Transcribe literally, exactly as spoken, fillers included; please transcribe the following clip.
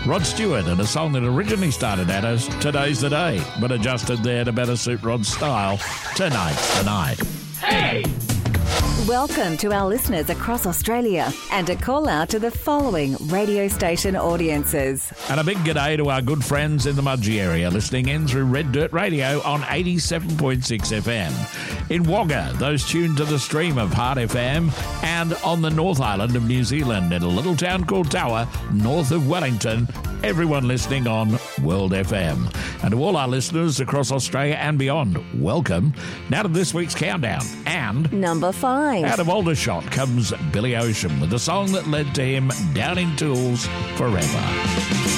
Rod Stewart and a song that originally started out as Today's the Day, but adjusted there to better suit Rod's style. Tonight's the night. Hey! Welcome to our listeners across Australia and a call out to the following radio station audiences. And a big g'day to our good friends in the Mudgee area listening in through Red Dirt Radio on eighty-seven point six F M. In Wagga, those tuned to the stream of Heart F M, and on the North Island of New Zealand in a little town called Tower, north of Wellington, everyone listening on World F M. And to all our listeners across Australia and beyond, welcome. Now to this week's countdown. And number five. Out of Aldershot comes Billy Ocean with the song that led to him downing tools forever.